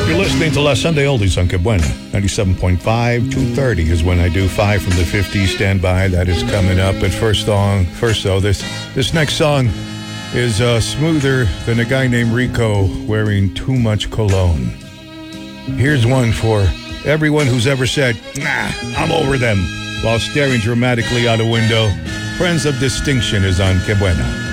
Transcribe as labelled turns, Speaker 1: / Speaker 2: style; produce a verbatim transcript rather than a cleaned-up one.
Speaker 1: You're listening to La Sunday Oldies on Que Buena. ninety-seven point five, two thirty is when I do five from the fifties. Stand by, that is coming up. But first song, first though, this, this next song is uh, smoother than a guy named Rico wearing too much cologne. Here's one for everyone who's ever said, nah, I'm over them, while staring dramatically out a window. Friends of Distinction is on Que Buena.